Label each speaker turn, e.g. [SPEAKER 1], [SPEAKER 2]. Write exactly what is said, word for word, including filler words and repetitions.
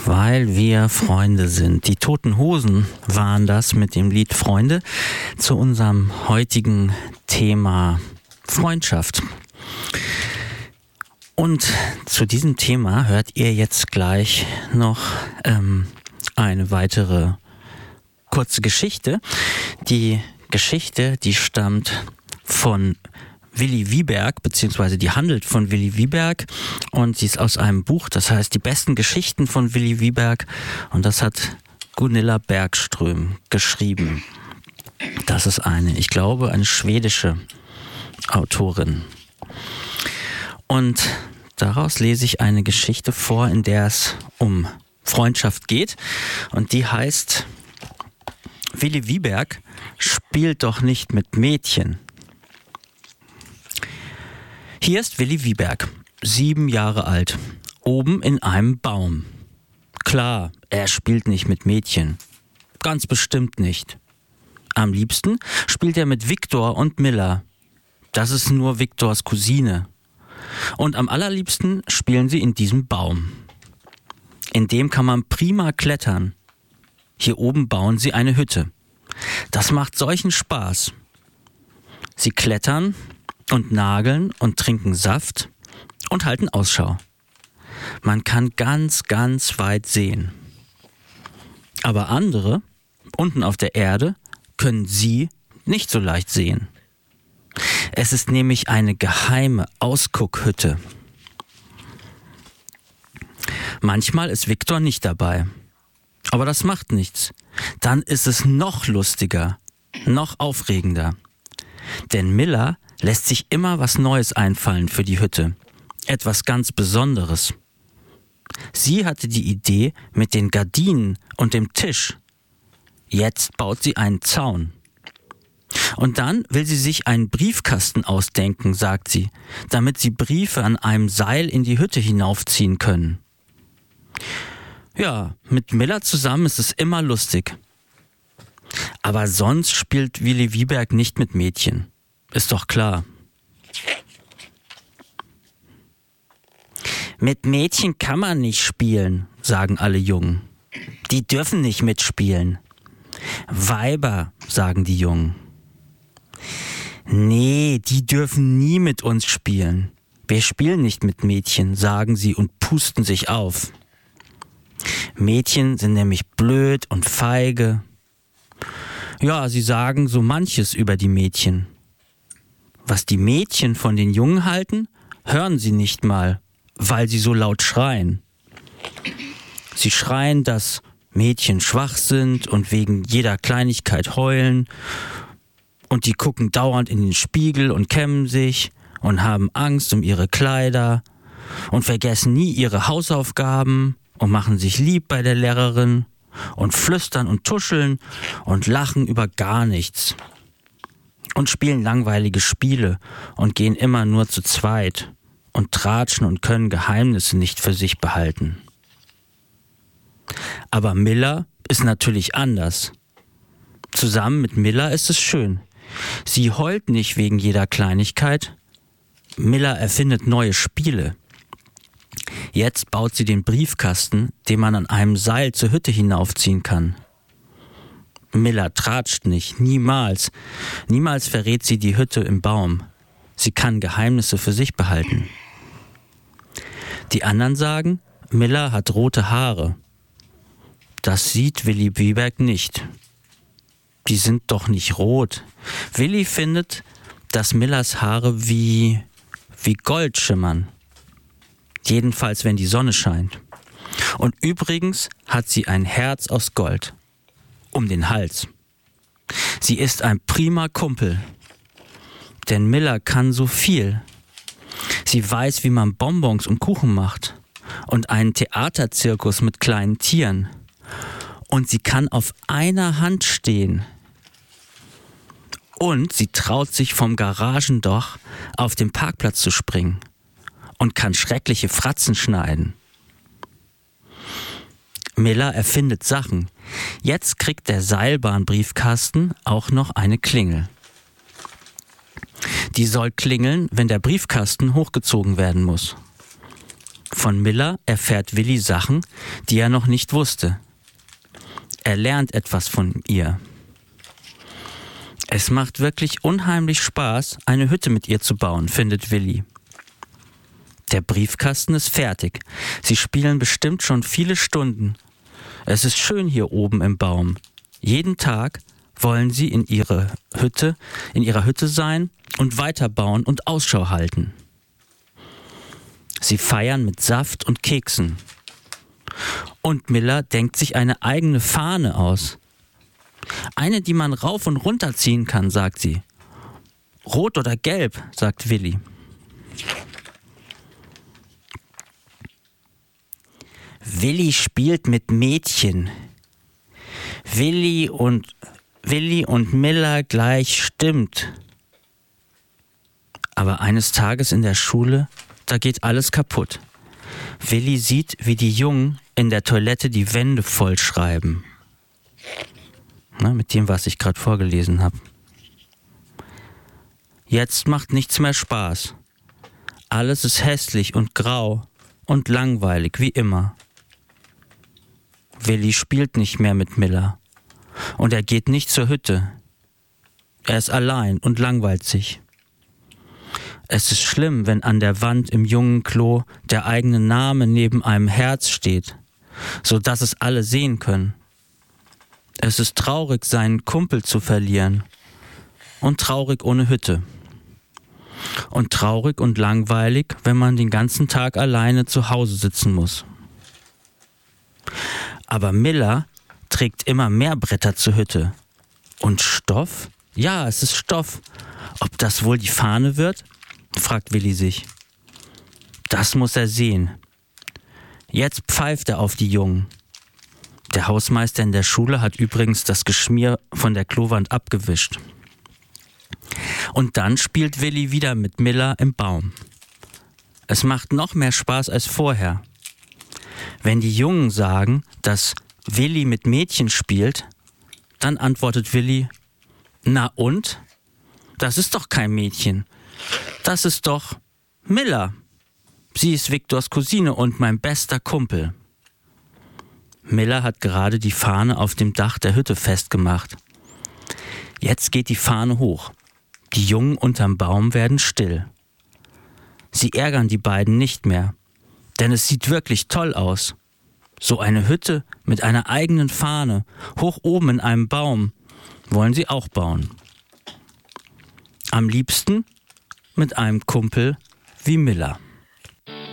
[SPEAKER 1] weil wir Freunde sind. Die Toten Hosen waren das mit dem Lied Freunde zu unserem heutigen Thema Freundschaft. Und zu diesem Thema hört ihr jetzt gleich noch ähm, eine weitere kurze Geschichte. Die Geschichte, die stammt von Willi Wieberg, beziehungsweise die handelt von Willi Wieberg und sie ist aus einem Buch, das heißt Die besten Geschichten von Willi Wieberg, und das hat Gunilla Bergström geschrieben. Das ist eine, ich glaube, eine schwedische Autorin. Und daraus lese ich eine Geschichte vor, in der es um Freundschaft geht, und die heißt: Willi Wieberg spielt doch nicht mit Mädchen. Hier ist Willi Wieberg, sieben Jahre alt, oben in einem Baum. Klar, er spielt nicht mit Mädchen. Ganz bestimmt nicht. Am liebsten spielt er mit Viktor und Milla. Das ist nur Viktors Cousine. Und am allerliebsten spielen sie in diesem Baum. In dem kann man prima klettern. Hier oben bauen sie eine Hütte. Das macht solchen Spaß. Sie klettern und nageln und trinken Saft und halten Ausschau. Man kann ganz, ganz weit sehen. Aber andere, unten auf der Erde, können sie nicht so leicht sehen. Es ist nämlich eine geheime Ausguckhütte. Manchmal ist Viktor nicht dabei. Aber das macht nichts. Dann ist es noch lustiger, noch aufregender. Denn Milla lässt sich immer was Neues einfallen für die Hütte. Etwas ganz Besonderes. Sie hatte die Idee mit den Gardinen und dem Tisch. Jetzt baut sie einen Zaun. Und dann will sie sich einen Briefkasten ausdenken, sagt sie, damit sie Briefe an einem Seil in die Hütte hinaufziehen können. Ja, mit Milla zusammen ist es immer lustig. Aber sonst spielt Willi Wieberg nicht mit Mädchen. Ist doch klar. Mit Mädchen kann man nicht spielen, sagen alle Jungen. Die dürfen nicht mitspielen. Weiber, sagen die Jungen. Nee, die dürfen nie mit uns spielen. Wir spielen nicht mit Mädchen, sagen sie und pusten sich auf. Mädchen sind nämlich blöd und feige. Ja, sie sagen so manches über die Mädchen. Was die Mädchen von den Jungen halten, hören sie nicht mal, weil sie so laut schreien. Sie schreien, dass Mädchen schwach sind und wegen jeder Kleinigkeit heulen, und die gucken dauernd in den Spiegel und kämmen sich und haben Angst um ihre Kleider und vergessen nie ihre Hausaufgaben und machen sich lieb bei der Lehrerin und flüstern und tuscheln und lachen über gar nichts. Und spielen langweilige Spiele und gehen immer nur zu zweit und tratschen und können Geheimnisse nicht für sich behalten. Aber Milla ist natürlich anders. Zusammen mit Milla ist es schön. Sie heult nicht wegen jeder Kleinigkeit. Milla erfindet neue Spiele. Jetzt baut sie den Briefkasten, den man an einem Seil zur Hütte hinaufziehen kann. Milla tratscht nicht, niemals. Niemals verrät sie die Hütte im Baum. Sie kann Geheimnisse für sich behalten. Die anderen sagen, Milla hat rote Haare. Das sieht Willi Wieberg nicht. Die sind doch nicht rot. Willi findet, dass Millas Haare wie, wie Gold schimmern. Jedenfalls, wenn die Sonne scheint. Und übrigens hat sie ein Herz aus Gold. Um den Hals. Sie ist ein prima Kumpel. Denn Milla kann so viel. Sie weiß, wie man Bonbons und Kuchen macht. Und einen Theaterzirkus mit kleinen Tieren. Und sie kann auf einer Hand stehen. Und sie traut sich vom Garagendach auf den Parkplatz zu springen. Und kann schreckliche Fratzen schneiden. Milla erfindet Sachen. Jetzt kriegt der Seilbahnbriefkasten auch noch eine Klingel. Die soll klingeln, wenn der Briefkasten hochgezogen werden muss. Von Miller erfährt Willi Sachen, die er noch nicht wusste. Er lernt etwas von ihr. Es macht wirklich unheimlich Spaß, eine Hütte mit ihr zu bauen, findet Willi. Der Briefkasten ist fertig. Sie spielen bestimmt schon viele Stunden. Es ist schön hier oben im Baum. Jeden Tag wollen sie in ihre Hütte, in ihrer Hütte sein und weiterbauen und Ausschau halten. Sie feiern mit Saft und Keksen. Und Miller denkt sich eine eigene Fahne aus. Eine, die man rauf und runter ziehen kann, sagt sie. Rot oder gelb, sagt Willi. Willi spielt mit Mädchen. Willi und Willi und Miller gleich stimmt. Aber eines Tages in der Schule, da geht alles kaputt. Willi sieht, wie die Jungen in der Toilette die Wände vollschreiben. Na, mit dem, was ich gerade vorgelesen habe. Jetzt macht nichts mehr Spaß. Alles ist hässlich und grau und langweilig, wie immer. Willi spielt nicht mehr mit Miller. Und er geht nicht zur Hütte. Er ist allein und langweilt sich. Es ist schlimm, wenn an der Wand im Jungenklo der eigene Name neben einem Herz steht, so dass es alle sehen können. Es ist traurig, seinen Kumpel zu verlieren. Und traurig ohne Hütte. Und traurig und langweilig, wenn man den ganzen Tag alleine zu Hause sitzen muss. Aber Miller trägt immer mehr Bretter zur Hütte. Und Stoff? Ja, es ist Stoff. Ob das wohl die Fahne wird? Fragt Willi sich. Das muss er sehen. Jetzt pfeift er auf die Jungen. Der Hausmeister in der Schule hat übrigens das Geschmier von der Klowand abgewischt. Und dann spielt Willi wieder mit Miller im Baum. Es macht noch mehr Spaß als vorher. Wenn die Jungen sagen, dass Willi mit Mädchen spielt, dann antwortet Willi, na und? Das ist doch kein Mädchen. Das ist doch Miller. Sie ist Viktors Cousine und mein bester Kumpel. Miller hat gerade die Fahne auf dem Dach der Hütte festgemacht. Jetzt geht die Fahne hoch. Die Jungen unterm Baum werden still. Sie ärgern die beiden nicht mehr, denn es sieht wirklich toll aus. So eine Hütte mit einer eigenen Fahne, hoch oben in einem Baum, wollen sie auch bauen. Am liebsten mit einem Kumpel wie Miller.